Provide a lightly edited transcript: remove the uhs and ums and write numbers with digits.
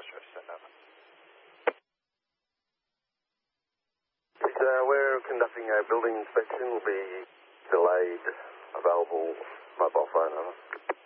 Foxtrot, send over. We're conducting a building inspection. Will be delayed. Available mobile phone, over.